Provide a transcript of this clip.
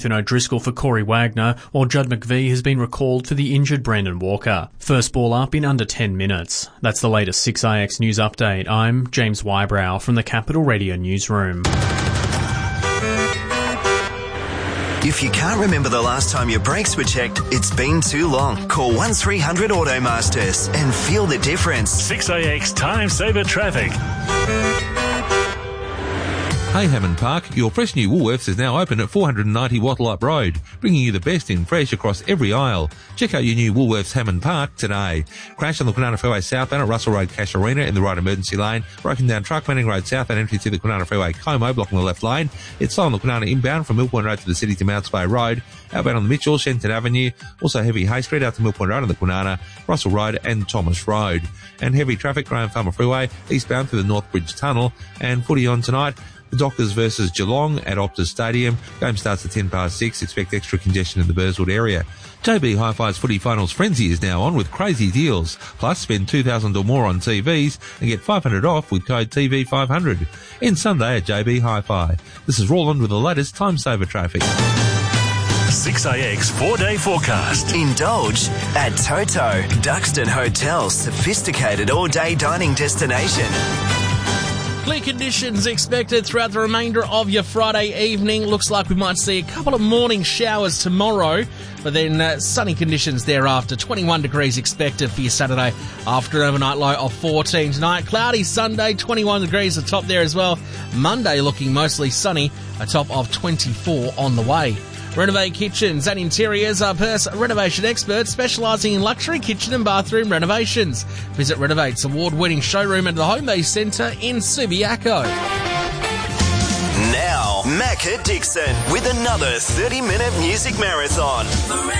O'Driscoll for Corey Wagner, while Judd McVie has been recalled for the injured Brandon Walker. First ball up in under 10 minutes. That's the latest 6IX News Update. I'm James Wybrow from the Capital Radio Newsroom. If you can't remember the last time your brakes were checked, it's been too long. Call 1300 Automasters and feel the difference. 6AX Time Saver Traffic. Hey Hammond Park, your fresh new Woolworths is now open at 490 Wattleup Road, bringing you the best in fresh across every aisle. Check out your new Woolworths Hammond Park today. Crash on the Kwinana Freeway southbound at Russell Road Cash Arena in the right emergency lane. Broken down truck Manning Road southbound entry to the Kwinana Freeway Como blocking the left lane. It's slow on the Kwinana inbound from Mill Point Road to the city to Mounts Bay Road. Outbound on the Mitchell, Shenton Avenue. Also heavy Hay Street out to Mill Point Road on the Kwinana, Russell Road and Thomas Road. And heavy traffic Graham Farmer Freeway eastbound through the North Bridge Tunnel. And footy on tonight. The Dockers versus Geelong at Optus Stadium. Game starts at 6:10. Expect extra congestion in the Burswood area. JB Hi-Fi's Footy Finals Frenzy is now on with crazy deals. Plus, spend $2,000 or more on TVs and get $500 off with code TV500. End Sunday at JB Hi-Fi. This is Roland with the latest Time Saver Traffic. 6AX 4-day forecast. Indulge at Toto, Duxton Hotel's sophisticated all-day dining destination. Clear conditions expected throughout the remainder of your Friday evening. Looks like we might see a couple of morning showers tomorrow, but then sunny conditions thereafter. 21 degrees expected for your Saturday after an overnight low of 14 tonight. Cloudy Sunday, 21 degrees atop there as well. Monday looking mostly sunny, a top of 24 on the way. Renovate Kitchens and Interiors are Perth's renovation experts specialising in luxury kitchen and bathroom renovations. Visit Renovate's award-winning showroom at the Homebase Centre in Subiaco. Now, Macca Dixon with another 30-minute music marathon.